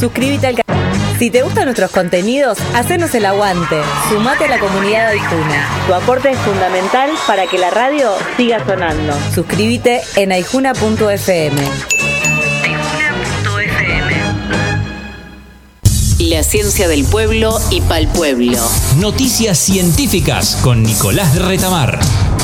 suscríbete al canal. Si te gustan nuestros contenidos, hacenos el aguante. Sumate a la comunidad de Aijuna. Tu aporte es fundamental para que la radio siga sonando. Suscríbete en aijuna.fm. La ciencia del pueblo y pa'l pueblo. Noticias científicas con Nicolás Retamar.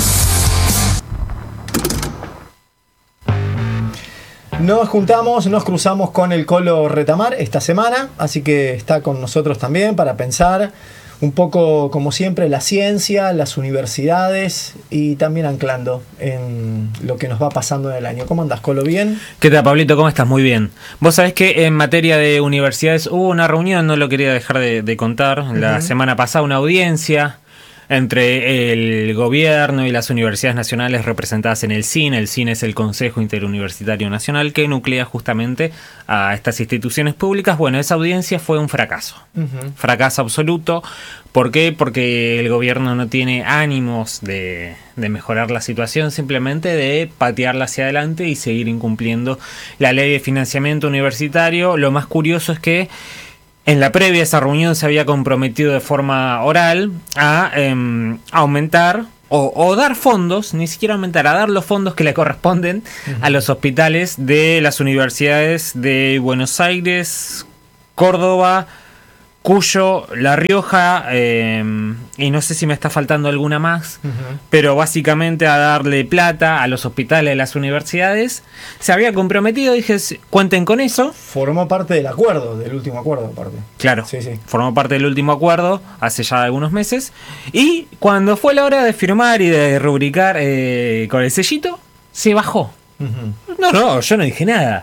Nos cruzamos con el Colo Retamar esta semana, así que está con nosotros también para pensar un poco, como siempre, la ciencia, las universidades y también anclando en lo que nos va pasando en el año. ¿Cómo andás, Colo? ¿Bien? ¿Qué tal, Pablito? ¿Cómo estás? Muy bien. Vos sabés que en materia de universidades hubo una reunión, no lo quería dejar de contar, la semana pasada, una audiencia entre el gobierno y las universidades nacionales representadas en el CIN. El CIN es el Consejo Interuniversitario Nacional, que nuclea justamente a estas instituciones públicas. Bueno, esa audiencia fue un fracaso. Fracaso absoluto. ¿Por qué? Porque el gobierno no tiene ánimos de mejorar la situación, simplemente de patearla hacia adelante y seguir incumpliendo la ley de financiamiento universitario. Lo más curioso es que en la previa a esa reunión se había comprometido de forma oral a aumentar o dar fondos, ni siquiera aumentar, a dar los fondos que le corresponden a los hospitales de las universidades de Buenos Aires, Córdoba, Cuyo, La Rioja, y no sé si me está faltando alguna más, pero básicamente a darle plata a los hospitales de las universidades. Se había comprometido, dije, cuenten con eso. Formó parte del acuerdo, del último acuerdo aparte. Claro, sí. Formó parte del último acuerdo hace ya algunos meses. Y cuando fue la hora de firmar y de rubricar con el sellito, se bajó. No, yo no dije nada.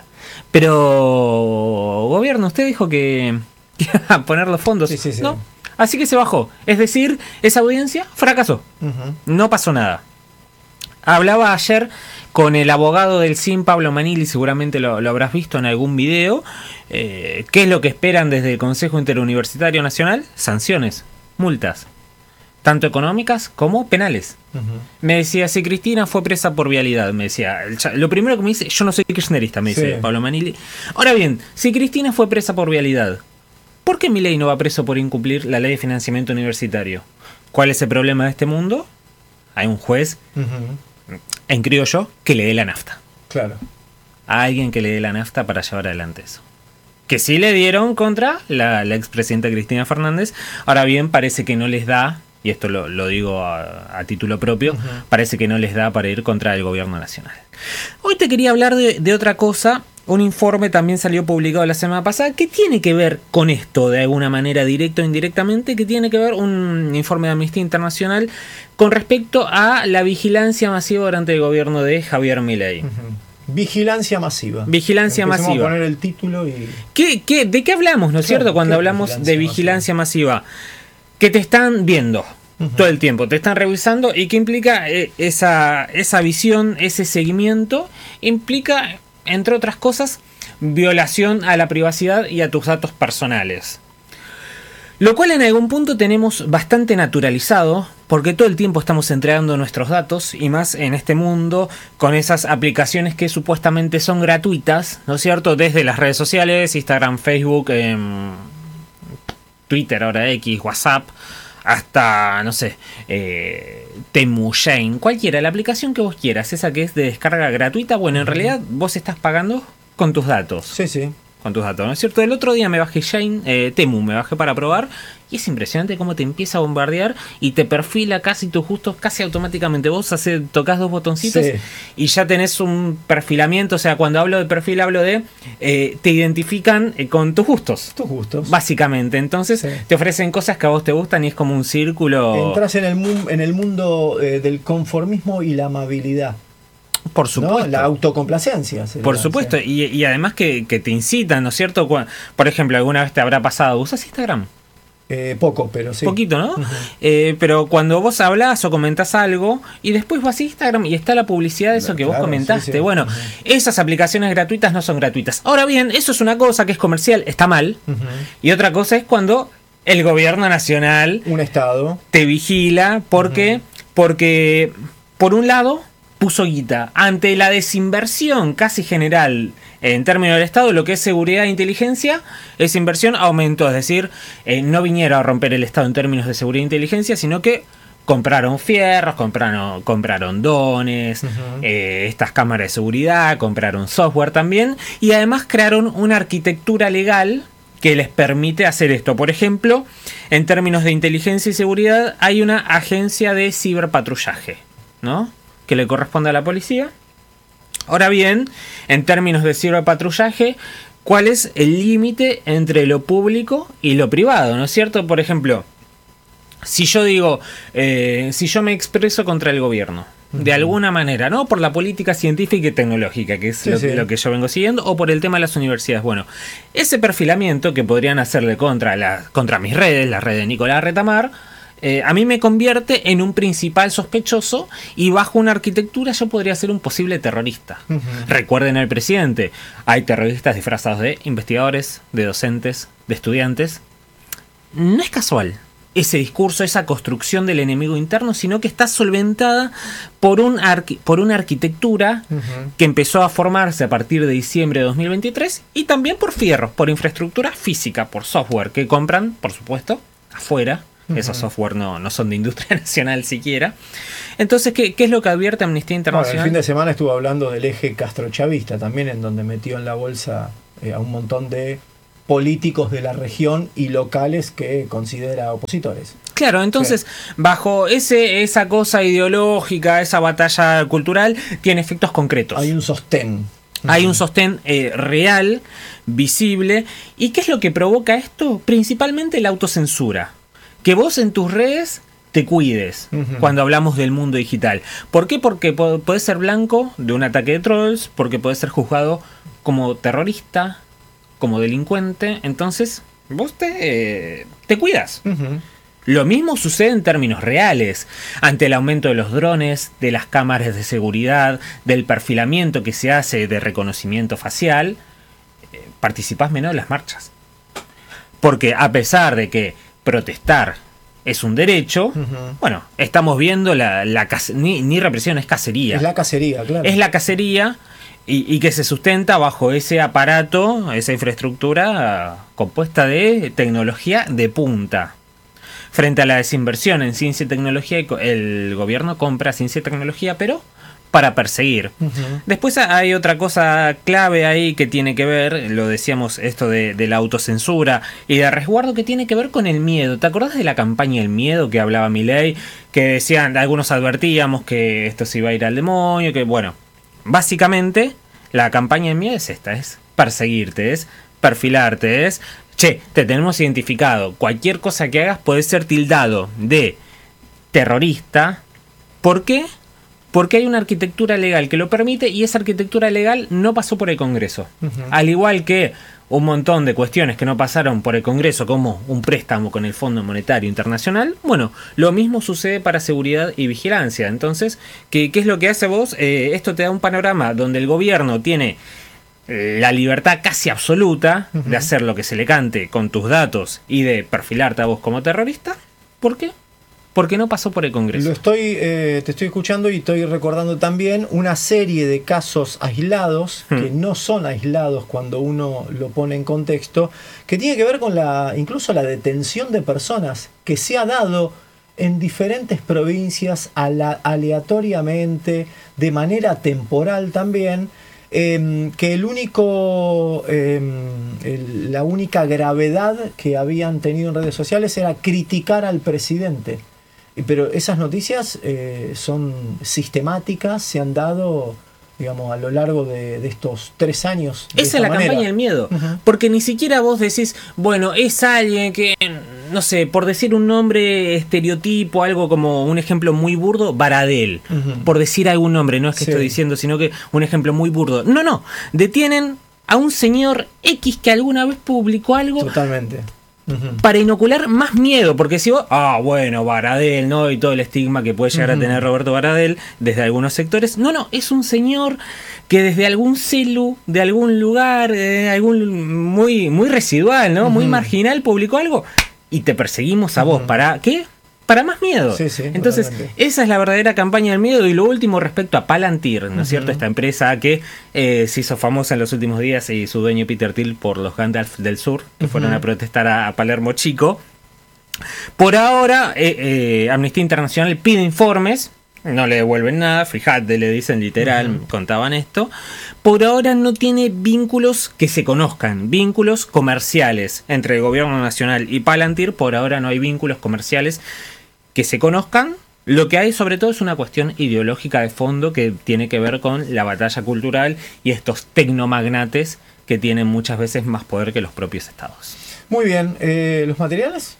Pero, gobierno, usted dijo que a poner los fondos, sí. ¿no? Así que se bajó. Es decir, esa audiencia fracasó. No pasó nada. Hablaba ayer con el abogado del CIN, Pablo Manili, seguramente lo habrás visto en algún video. ¿Qué es lo que esperan desde el Consejo Interuniversitario Nacional? Sanciones, multas, tanto económicas como penales. Me decía, si Cristina fue presa por vialidad, me decía, lo primero que me dice, yo no soy kirchnerista, me dice Pablo Manili. Ahora bien, si Cristina fue presa por vialidad, ¿por qué Milei no va preso por incumplir la ley de financiamiento universitario? ¿Cuál es el problema de este mundo? Hay un juez, en criollo, que le dé la nafta. Claro. A alguien que le dé la nafta para llevar adelante eso. Que sí le dieron contra la expresidenta Cristina Fernández. Ahora bien, parece que no les da, y esto lo digo a título propio, parece que no les da para ir contra el gobierno nacional. Hoy te quería hablar de otra cosa. Un informe también salió publicado la semana pasada que tiene que ver con esto de alguna manera, directo o indirectamente, que tiene que ver un informe de Amnistía Internacional con respecto a la vigilancia masiva durante el gobierno de Javier Milei. Vigilancia masiva. Vigilancia Empecemos masiva. a poner el título y... ¿De qué hablamos, no es cierto, cuando hablamos de vigilancia masiva? Que te están viendo todo el tiempo, te están revisando, y ¿qué implica esa visión, ese seguimiento? Implica, entre otras cosas, violación a la privacidad y a tus datos personales. Lo cual en algún punto tenemos bastante naturalizado, porque todo el tiempo estamos entregando nuestros datos, y más en este mundo, con esas aplicaciones que supuestamente son gratuitas, ¿no es cierto? Desde las redes sociales, Instagram, Facebook, Twitter, ahora X, WhatsApp, hasta, no sé, Temu, Shane, cualquiera, la aplicación que vos quieras, esa que es de descarga gratuita, bueno, en realidad vos estás pagando con tus datos. Sí. Con tus datos, ¿no es cierto? El otro día me bajé Temu, me bajé para probar, y es impresionante cómo te empieza a bombardear y te perfila casi tus gustos, casi automáticamente. Vos tocas dos botoncitos y ya tenés un perfilamiento. O sea, cuando hablo de perfil, hablo de te identifican con tus gustos. Tus gustos. Básicamente. Entonces te ofrecen cosas que a vos te gustan y es como un círculo. Entras en el mundo del conformismo y la amabilidad. Por supuesto. ¿No? La autocomplacencia. Por supuesto. Y además que te incitan, ¿no es cierto? Por ejemplo, alguna vez te habrá pasado, ¿usas Instagram? Poco, pero sí. Poquito, ¿no? Pero cuando vos hablás o comentás algo y después vas a Instagram y está la publicidad de eso que vos comentaste. Sí. Bueno, esas aplicaciones gratuitas no son gratuitas. Ahora bien, eso es una cosa que es comercial, está mal. Y otra cosa es cuando el gobierno nacional, un estado, te vigila porque por un lado puso guita. Ante la desinversión casi general en términos del Estado, lo que es seguridad e inteligencia, esa inversión aumentó. Es decir, no vinieron a romper el Estado en términos de seguridad e inteligencia, sino que compraron fierros, compraron drones, estas cámaras de seguridad, compraron software también, y además crearon una arquitectura legal que les permite hacer esto. Por ejemplo, en términos de inteligencia y seguridad, hay una agencia de ciberpatrullaje, ¿no?, que le corresponde a la policía. Ahora bien, en términos de ciberpatrullaje, ¿cuál es el límite entre lo público y lo privado? ¿No es cierto? Por ejemplo, si yo digo, si yo me expreso contra el gobierno, de alguna manera, no por la política científica y tecnológica, que es lo que yo vengo siguiendo, o por el tema de las universidades. Bueno, ese perfilamiento que podrían hacerle contra mis redes, la red de Nicolás Retamar, a mí me convierte en un principal sospechoso, y bajo una arquitectura yo podría ser un posible terrorista. Recuerden al presidente, hay terroristas disfrazados de investigadores, de docentes, de estudiantes. No es casual ese discurso, esa construcción del enemigo interno, sino que está solventada por una arquitectura que empezó a formarse a partir de diciembre de 2023, y también por fierros, por infraestructura física, por software que compran, por supuesto, afuera. Esos software no son de industria nacional siquiera. Entonces, ¿qué es lo que advierte Amnistía Internacional? Bueno, el fin de semana estuvo hablando del eje castrochavista también, en donde metió en la bolsa a un montón de políticos de la región y locales que considera opositores. Claro, entonces, bajo esa cosa ideológica, esa batalla cultural, tiene efectos concretos. Hay un sostén. Hay un sostén real, visible. ¿Y qué es lo que provoca esto? Principalmente la autocensura. Que vos en tus redes te cuides cuando hablamos del mundo digital. ¿Por qué? Porque podés ser blanco de un ataque de trolls, porque podés ser juzgado como terrorista, como delincuente. Entonces, vos te cuidas. Lo mismo sucede en términos reales. Ante el aumento de los drones, de las cámaras de seguridad, del perfilamiento que se hace de reconocimiento facial, participás menos en las marchas. Porque a pesar de que protestar es un derecho, bueno, estamos viendo ni represión, es cacería. Es la cacería, claro. Es la cacería, y que se sustenta bajo ese aparato, esa infraestructura compuesta de tecnología de punta. Frente a la desinversión en ciencia y tecnología, el gobierno compra ciencia y tecnología, pero para perseguir. Después hay otra cosa clave ahí que tiene que ver, lo decíamos, esto de la autocensura y de resguardo, que tiene que ver con el miedo. ¿Te acordás de la campaña del miedo que hablaba Milei? Que decían, algunos advertíamos que esto se iba a ir al demonio, que bueno, básicamente la campaña del miedo es esta, es perseguirte, es perfilarte, es, che, te tenemos identificado, cualquier cosa que hagas puede ser tildado de terrorista. ¿Por qué? Porque hay una arquitectura legal que lo permite, y esa arquitectura legal no pasó por el Congreso. Al igual que un montón de cuestiones que no pasaron por el Congreso, como un préstamo con el Fondo Monetario Internacional, bueno, lo mismo sucede para seguridad y vigilancia. Entonces, ¿qué es lo que hace vos? Esto te da un panorama donde el gobierno tiene la libertad casi absoluta de hacer lo que se le cante con tus datos y de perfilarte a vos como terrorista. ¿Por qué? Porque no pasó por el Congreso. Te estoy escuchando y estoy recordando también una serie de casos aislados, que no son aislados cuando uno lo pone en contexto, que tiene que ver con incluso la detención de personas que se ha dado en diferentes provincias aleatoriamente, de manera temporal también, que la única gravedad que habían tenido en redes sociales era criticar al presidente. Pero esas noticias son sistemáticas, se han dado, digamos, a lo largo de estos 3 años. Esa es la campaña del miedo. Porque ni siquiera vos decís, bueno, es alguien que, no sé, por decir un nombre estereotipo, algo como un ejemplo muy burdo, Baradel. Por decir algún nombre, no es que estoy diciendo, sino que un ejemplo muy burdo. No, detienen a un señor X que alguna vez publicó algo. Totalmente. Para inocular más miedo, porque si vos, bueno, Baradel, ¿no? Y todo el estigma que puede llegar a tener Roberto Baradel desde algunos sectores. No, es un señor que desde algún celu, de algún lugar, muy residual, ¿no? Muy marginal, publicó algo, y te perseguimos a vos. ¿Para qué? para más miedo. Sí, Entonces, totalmente. esa es la verdadera campaña del miedo. Y lo último respecto a Palantir, ¿no es cierto? Esta empresa que se hizo famosa en los últimos días y su dueño Peter Thiel por los Gandalf del Sur, que fueron a protestar a Palermo Chico. Por ahora, Amnistía Internacional pide informes. No le devuelven nada, fíjate, le dicen literal, contaban esto. Por ahora no tiene vínculos que se conozcan, vínculos comerciales entre el gobierno nacional y Palantir. Por ahora no hay vínculos comerciales que se conozcan. Lo que hay sobre todo es una cuestión ideológica de fondo que tiene que ver con la batalla cultural y estos tecnomagnates que tienen muchas veces más poder que los propios estados. Muy bien, ¿los materiales?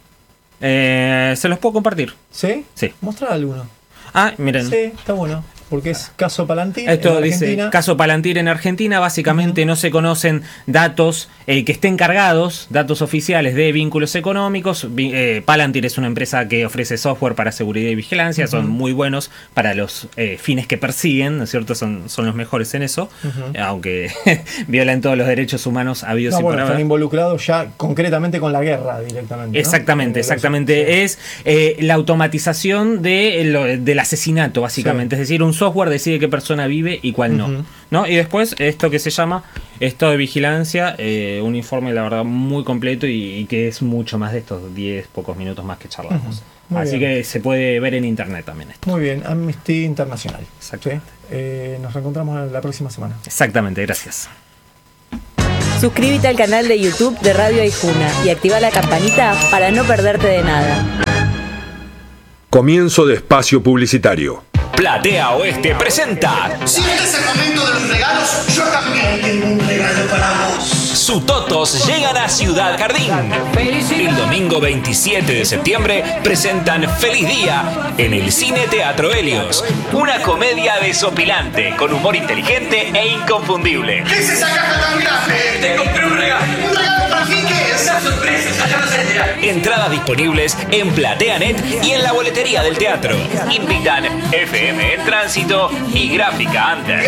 Se los puedo compartir. ¿Sí? Sí. Mostrar alguno. Ah, miren. Sí, está bueno. Porque es caso Palantir. Esto en dice, Argentina. caso Palantir en Argentina, básicamente no se conocen datos que estén cargados, datos oficiales de vínculos económicos. Palantir es una empresa que ofrece software para seguridad y vigilancia, son muy buenos para los fines que persiguen, ¿no es cierto? Son los mejores en eso, aunque violan todos los derechos humanos habidos y por haber. Están involucrados ya concretamente con la guerra directamente, ¿no? Exactamente. Es la automatización del asesinato, básicamente. Es decir, un software decide qué persona vive y cuál no. Y después, esto que se llama estado de vigilancia, un informe, la verdad, muy completo y que es mucho más de estos 10 pocos minutos más que charlamos. Así que se puede ver en internet también esto. Muy bien, Amnistía Internacional. Exacto. ¿Sí? Nos reencontramos la próxima semana. Exactamente, gracias. Suscríbete al canal de YouTube de Radio Aijuna y activa la campanita para no perderte de nada. Comienzo de espacio publicitario. Platea Oeste presenta Si este es el momento de los regalos, yo también tengo un regalo para vos. Sutotos llegan a Ciudad Jardín. El domingo 27 de septiembre presentan Feliz Día en el Cine Teatro Helios. Una comedia desopilante con humor inteligente e inconfundible. ¿Qué es esa caja tan grande? Te compré un regalo. ¿Un regalo para mí qué es? Una sorpresa, ya lo sé ya. Entradas disponibles en PlateaNet y en la boletería del teatro. Invitan FM en Tránsito y Gráfica Under.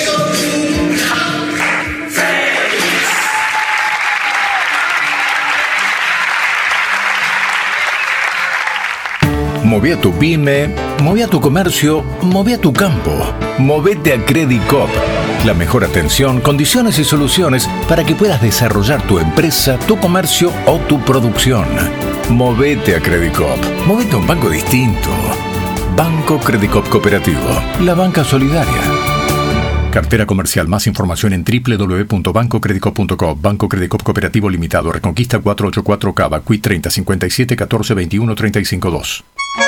Moví a tu pyme, moví a tu comercio, moví a tu campo. Movete a Credicop. La mejor atención, condiciones y soluciones para que puedas desarrollar tu empresa, tu comercio o tu producción. Movete a Credicop. Movete a un banco distinto. Banco Credicop Cooperativo. La banca solidaria. Cartera comercial. Más información en www.bancocredicop.com. Banco Credicop Cooperativo Limitado. Reconquista 484 Cava. Quit 30 57 14 21 35 2.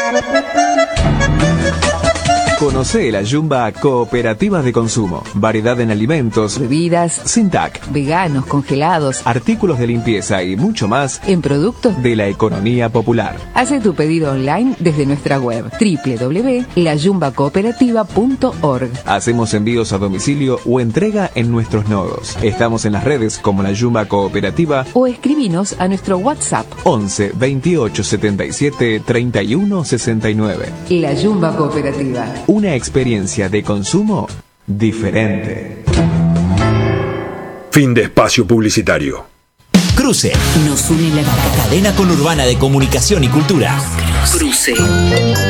Conoce la Yumba Cooperativas de Consumo. Variedad en alimentos, bebidas, Sintac, veganos, congelados, artículos de limpieza y mucho más en productos de la economía popular. Hace tu pedido online desde nuestra web www.layumbacooperativa.org. Hacemos envíos a domicilio o entrega en nuestros nodos. Estamos en las redes como la Yumba Cooperativa o escribinos a nuestro WhatsApp 11 28 77 31 69. La Yumba Cooperativa. Una experiencia de consumo diferente. Fin de espacio publicitario. Cruce. Nos une la vaca. Cadena conurbana de comunicación y cultura. Cruce.